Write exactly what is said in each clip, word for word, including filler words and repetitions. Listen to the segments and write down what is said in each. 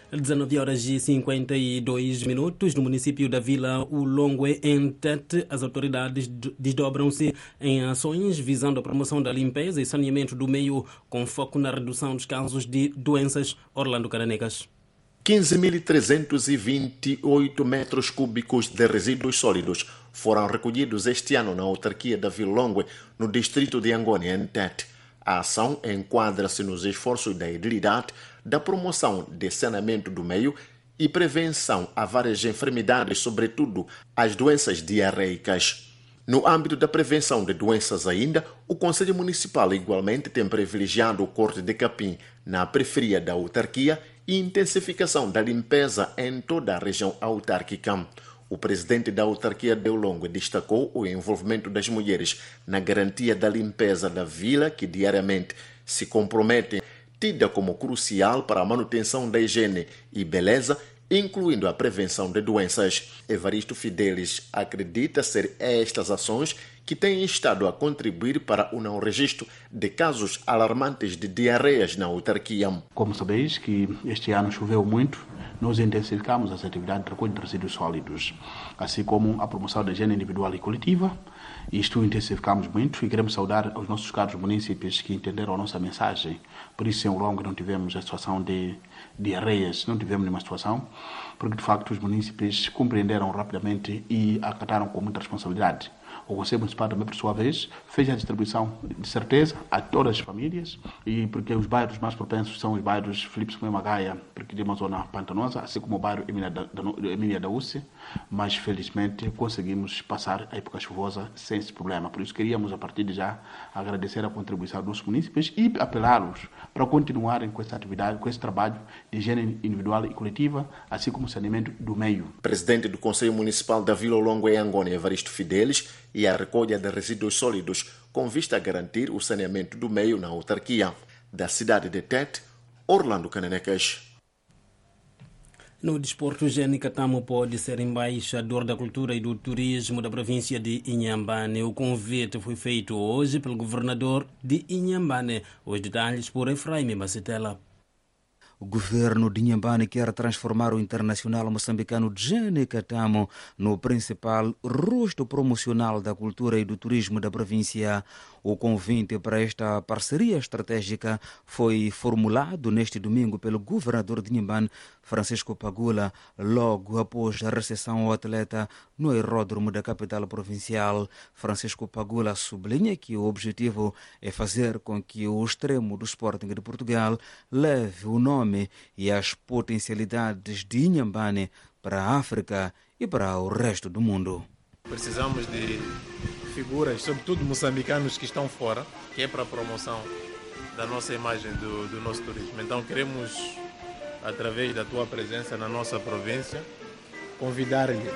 dezenove horas e cinquenta e dois minutos, no município da Vila Ulongwe, em Tete, as autoridades desdobram-se em ações visando a promoção da limpeza e saneamento do meio, com foco na redução dos casos de doenças. Orlando Caranecas. quinze mil trezentos e vinte e oito metros cúbicos de resíduos sólidos foram recolhidos este ano na autarquia da Vila Ulongwe, no distrito de Angônia, em Tete. A ação enquadra-se nos esforços da edilidade da promoção de saneamento do meio e prevenção a várias enfermidades, sobretudo as doenças diarreicas. No âmbito da prevenção de doenças ainda, o Conselho Municipal igualmente tem privilegiado o corte de capim na periferia da autarquia e intensificação da limpeza em toda a região autárquica. O presidente da autarquia de Ulongwe destacou o envolvimento das mulheres na garantia da limpeza da vila, que diariamente se comprometem, tida como crucial para a manutenção da higiene e beleza, incluindo a prevenção de doenças. Evaristo Fidelis acredita ser estas ações que têm estado a contribuir para o não registro de casos alarmantes de diarreias na autarquia. Como sabeis que este ano choveu muito, nós intensificamos as atividades de recolha de resíduos sólidos, assim como a promoção da higiene individual e coletiva. Isto intensificamos muito e queremos saudar aos nossos caros munícipes que entenderam a nossa mensagem. Por isso, em Ulongwe não tivemos a situação de diarreias, não tivemos nenhuma situação, porque de facto os munícipes compreenderam rapidamente e acataram com muita responsabilidade. O Conselho Municipal também, por sua vez, fez a distribuição de certeza a todas as famílias, e porque os bairros mais propensos são os bairros Filipe Sumema Gaia, porque de uma zona pantanosa, assim como o bairro Emília da, da, Emília da Ússia, mas felizmente conseguimos passar a época chuvosa sem esse problema. Por isso queríamos, a partir de já, agradecer a contribuição dos munícipes e apelá-los para continuarem com essa atividade, com esse trabalho de higiene individual e coletiva, assim como o saneamento do meio. Presidente do Conselho Municipal da Vila Ulongwe, Angônia, Evaristo Fidelis, e a recolha de resíduos sólidos com vista a garantir o saneamento do meio na autarquia. Da cidade de Tete, Orlando Caranecas. No desporto, Jênica Tamo pode ser embaixador da cultura e do turismo da província de Inhambane. O convite foi feito hoje pelo governador de Inhambane. Os detalhes por Efraim Macetela. O governo de Inhambane quer transformar o internacional moçambicano Jênica Tamo no principal rosto promocional da cultura e do turismo da província. O convite para esta parceria estratégica foi formulado neste domingo pelo governador de Inhambane, Francisco Pagula, logo após a recepção ao atleta no aeródromo da capital provincial. Francisco Pagula sublinha que o objetivo é fazer com que o extremo do Sporting de Portugal leve o nome e as potencialidades de Inhambane para a África e para o resto do mundo. Precisamos de figuras, sobretudo moçambicanos que estão fora, que é para a promoção da nossa imagem do, do nosso turismo. Então queremos, através da tua presença na nossa província, convidar-lhe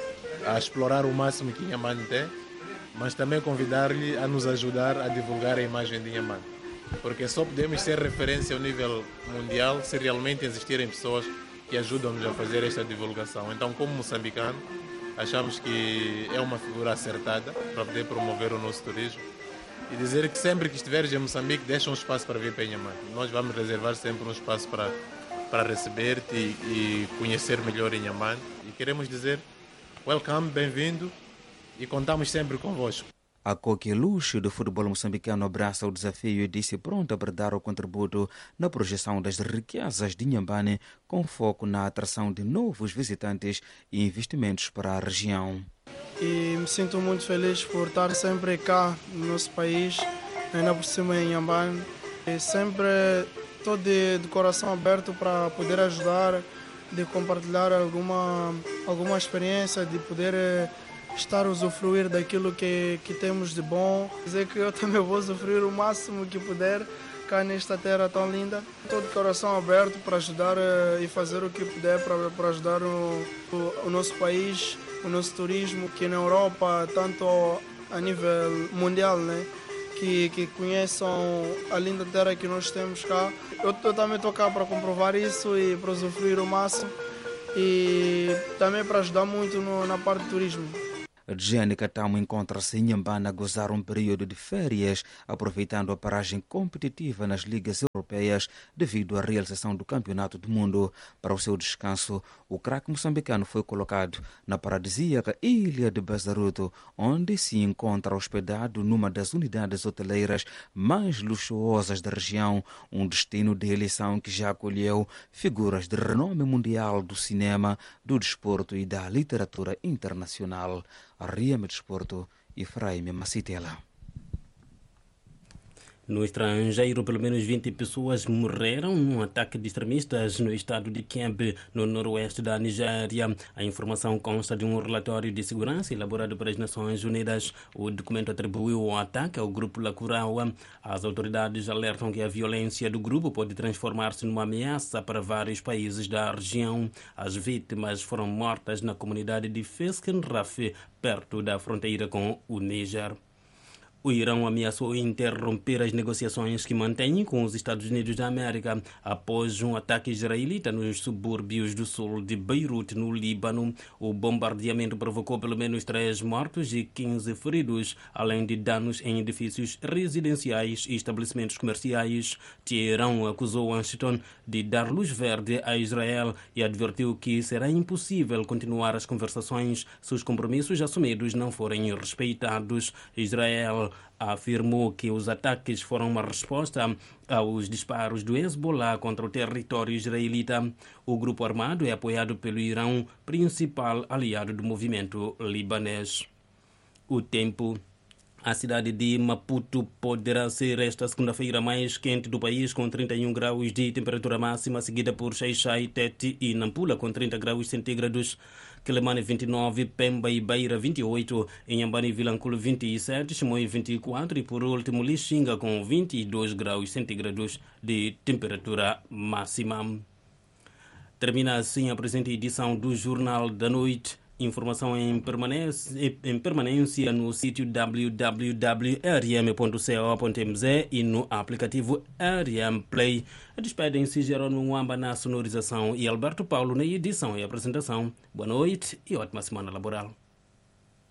a explorar o máximo que Inhambane tem, mas também convidar-lhe a nos ajudar a divulgar a imagem de Inhambane. Porque só podemos ser referência ao nível mundial se realmente existirem pessoas que ajudam-nos a fazer esta divulgação. Então, como moçambicano, achamos que é uma figura acertada para poder promover o nosso turismo e dizer que sempre que estiveres em Moçambique, deixa um espaço para vir para Inhambane. Nós vamos reservar sempre um espaço para, para receber-te e, e conhecer melhor Inhambane. E queremos dizer, welcome, bem-vindo e contamos sempre convosco. A Coqueluche do futebol moçambicano abraça o desafio e disse pronta para dar o contributo na projeção das riquezas de Inhambane, com foco na atração de novos visitantes e investimentos para a região. E me sinto muito feliz por estar sempre cá no nosso país, ainda por cima em Inhambane. E sempre estou de, de coração aberto para poder ajudar, de compartilhar alguma, alguma experiência, de poder estar a usufruir daquilo que, que temos de bom. Dizer que eu também vou usufruir o máximo que puder cá nesta terra tão linda. Estou de coração aberto para ajudar e fazer o que puder para, para ajudar o, o, o nosso país, o nosso turismo, que na Europa, tanto a nível mundial, né, que, que conheçam a linda terra que nós temos cá. Eu, eu também estou cá para comprovar isso e para usufruir o máximo e também para ajudar muito no, na parte do turismo. Gianni Catamo encontra-se em Inhambane a gozar um período de férias, aproveitando a paragem competitiva nas ligas europeias devido à realização do Campeonato do Mundo. Para o seu descanso, o craque moçambicano foi colocado na paradisíaca ilha de Bazaruto, onde se encontra hospedado numa das unidades hoteleiras mais luxuosas da região, um destino de eleição que já acolheu figuras de renome mundial do cinema, do desporto e da literatura internacional. Arriame Desporto e Efraim Macitela. No estrangeiro, pelo menos vinte pessoas morreram num ataque de extremistas no estado de Kebbi, no noroeste da Nigéria. A informação consta de um relatório de segurança elaborado pelas Nações Unidas. O documento atribuiu o ataque ao grupo Lakurawa. As autoridades alertam que a violência do grupo pode transformar-se numa ameaça para vários países da região. As vítimas foram mortas na comunidade de Feskenrafe, perto da fronteira com o Níger. O Irão ameaçou interromper as negociações que mantém com os Estados Unidos da América após um ataque israelita nos subúrbios do sul de Beirute, no Líbano. O bombardeamento provocou pelo menos três mortos e quinze feridos, além de danos em edifícios residenciais e estabelecimentos comerciais. Teherão acusou Washington de dar luz verde a Israel e advertiu que será impossível continuar as conversações se os compromissos assumidos não forem respeitados. Israel afirmou que os ataques foram uma resposta aos disparos do Hezbollah contra o território israelita. O grupo armado é apoiado pelo Irão, principal aliado do movimento libanês. O tempo. A cidade de Maputo poderá ser esta segunda-feira mais quente do país, com trinta e um graus de temperatura máxima, seguida por Xai-Xai, Tete e Nampula, com trinta graus centígrados. Quelimane vinte e nove, Pemba e Beira vinte e oito, Inhambane e Vilanculo vinte e sete, Chimoio vinte e quatro e por último Lixinga com vinte e dois graus centígrados de temperatura máxima. Termina assim a presente edição do Jornal da Noite. Informação em permanência, em permanência no sítio w w w ponto r m ponto co ponto m z e no aplicativo R M Play. Despedem-se Jerônimo Mwamba na sonorização e Alberto Paulo na edição e apresentação. Boa noite e ótima semana laboral.